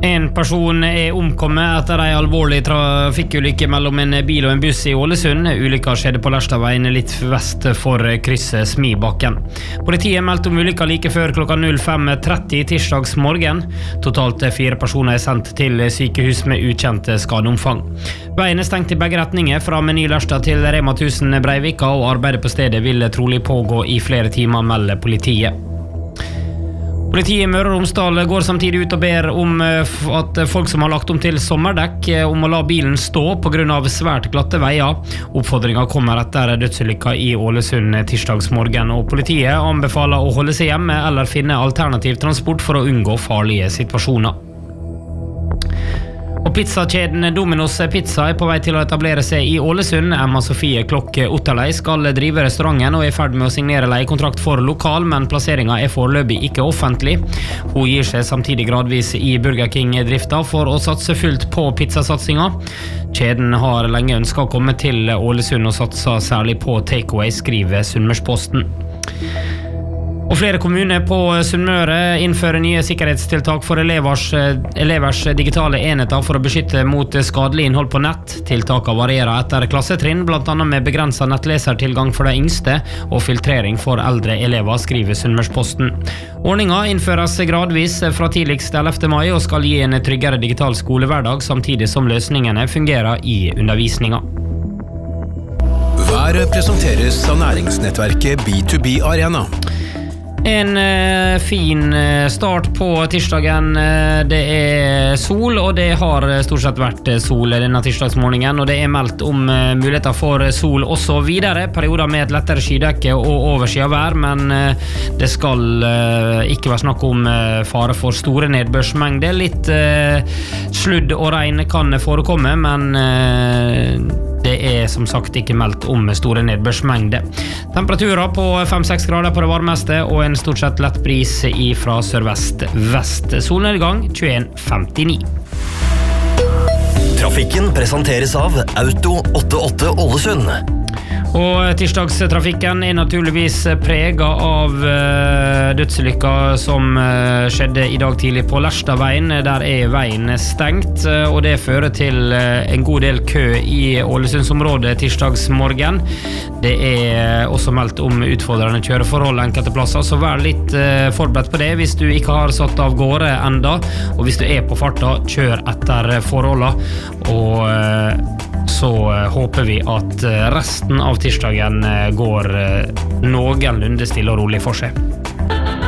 En person omkommet etter en alvorlig trafikkulykke mellom en bil og en buss i Ålesund. Ulykka skjedde på Lerstadveien litt vest for krysset Smibakken. Politiet meldte om ulykka like før klokka 05:30 tirsdags morgen. Totalt 4 personer sendt til sykehus med ukjente skadeomfang. Veien stengt i begge retninger fra Meny Lerstad til Rema 1000 Breivika, og arbeidet på stedet vil trolig pågå i flere timer, melder politiet. Politiet i Møre og Romsdal går samtidig ut og ber om at folk som har lagt om til sommerdekk om å la bilen stå på grunn av svært glatte veier. Oppfordringen kommer etter dødsulykka i Ålesund tirsdagsmorgen, og politiet anbefaler å holde seg hjemme eller finne alternativ transport for å unngå farlige situasjoner. Og pizzakjeden Domino's Pizza på vei til å etablere seg i Ålesund. Emma Sofie Klokke Otterlei skal drive restauranten og i ferd med å signere leiekontrakt for lokal, men plasseringen foreløpig ikke offentlig. Hun gir seg samtidig gradvis i Burger King-drifta for å satse fullt på pizzasatsinga. Kjeden har lenge ønsket å komme til Ålesund og satser særlig på takeaway, skriver Sunnmørsposten. Og flere kommuner på Sunnmøre innfører nye sikkerhetstiltak for elevers digitale enheter for å beskytte mot skadelig innhold på nett. Tiltakene varierer etter klassetrinn, blant annet med begrenset nettlesertilgang for de yngste og filtrering for eldre elever, skriver Sunnmørsposten. Ordningen innføres gradvis fra tidligst 11. mai og skal gi en tryggere digital skolehverdag, samtidig som løsningene fungerer i undervisninga. Været presenteres av næringsnettverket B2B Arena. En fin start på tirsdagen. Det sol, og det har stort sett vært sol denne tirsdagsmorgenen, og det meldt om muligheter for sol også videre. Perioder med et lettere skydekke og overskyet vær, men det skal ikke være snakk om fare for store nedbørsmengder. Litt sludd og regn kan forekomme, men det som sagt ikke meldt om store nedbørsmengder. Temperaturer på 5-6 grader på det varmeste, og en stort sett lett bris fra sørvest-vest. Solnedgang 21:59. Trafikken presenteres av Auto 88 Ålesund. Og tirsdagstrafikken naturligvis preget av dødsulykka som skjedde i dag tidlig på Lerstadveien. Der veien stengt, og det fører til en god del kø i Ålesundsområdet tirsdagsmorgen. Det også meldt om utfordrende kjøreforhold enkelte plasser, så vær litt forberedt på det hvis du ikke har satt av gårde enda. Og hvis du på farta, kjør etter forholdene. Og så håper vi at resten av tirsdagen går noenlunde stille og rolig for seg.